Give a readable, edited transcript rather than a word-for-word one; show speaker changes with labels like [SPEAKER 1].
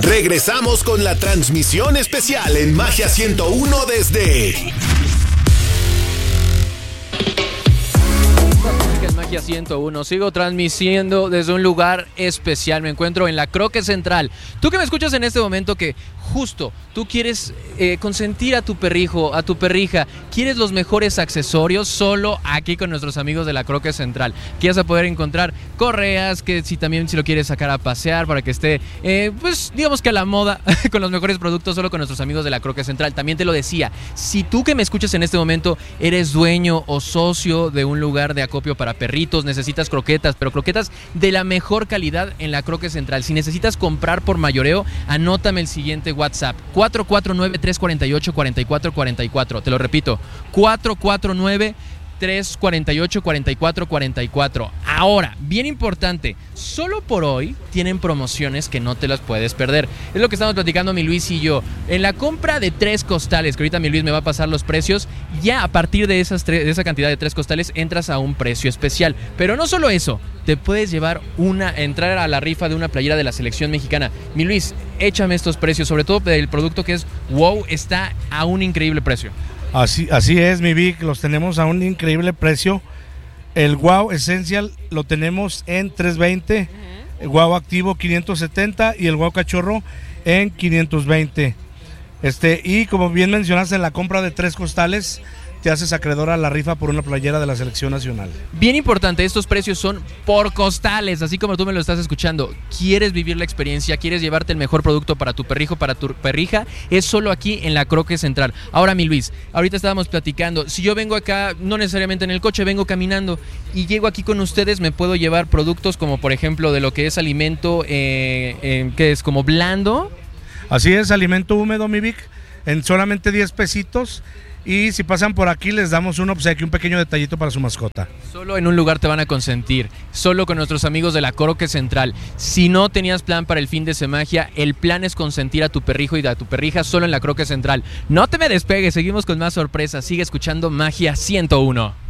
[SPEAKER 1] Regresamos con la transmisión especial en Magia 101 desde...
[SPEAKER 2] Magia 101, sigo transmitiendo desde un lugar especial. Me encuentro en la Croque Central. Tú que me escuchas en este momento, que justo tú quieres consentir a tu perrijo, a tu perrija, quieres los mejores accesorios, solo aquí con nuestros amigos de la Croque Central. Aquí vas a poder encontrar correas, que si lo quieres sacar a pasear para que esté, pues digamos que a la moda, con los mejores productos, solo con nuestros amigos de la Croque Central. También te lo decía, si tú que me escuchas en este momento eres dueño o socio de un lugar de acopio para perritos, necesitas croquetas, pero croquetas de la mejor calidad en la Croque Central. Si necesitas comprar por mayoreo, anótame el siguiente WhatsApp: 449-348-4444. Te lo repito, 449-348-4444. Ahora, bien importante, solo por hoy tienen promociones que no te las puedes perder. Es lo que estamos platicando mi Luis y yo. En la compra de 3 costales, que ahorita mi Luis me va a pasar los precios, ya a partir de esa cantidad de 3 costales entras a un precio especial. Pero no solo eso, te puedes llevar entrar a la rifa de una playera de la selección mexicana. Mi Luis, échame estos precios, sobre todo del producto que es WOW, está a un increíble precio.
[SPEAKER 3] Así es, mi Vic, los tenemos a un increíble precio. El WOW Essential lo tenemos en $320, el WOW Activo $570 y el WOW Cachorro en $520. Y como bien mencionaste, en la compra de 3 costales te haces acreedor a la rifa por una playera de la selección nacional.
[SPEAKER 2] Bien importante, estos precios son por costales, así como tú me lo estás escuchando. ¿Quieres vivir la experiencia? ¿Quieres llevarte el mejor producto para tu perrijo, para tu perrija? Es solo aquí en la Croque Central. Ahora, mi Luis, ahorita estábamos platicando. Si yo vengo acá, no necesariamente en el coche, vengo caminando y llego aquí con ustedes, me puedo llevar productos como, por ejemplo, de lo que es alimento, que es como blando.
[SPEAKER 3] Así es, alimento húmedo, mi Vic, en solamente 10 pesitos. Y si pasan por aquí les damos un obsequio, un pequeño detallito para su mascota.
[SPEAKER 2] Solo en un lugar te van a consentir, solo con nuestros amigos de la Croque Central. Si no tenías plan para el fin de Semagia, el plan es consentir a tu perrijo y a tu perrija solo en la Croque Central. No te me despegues, seguimos con más sorpresas. Sigue escuchando Magia 101.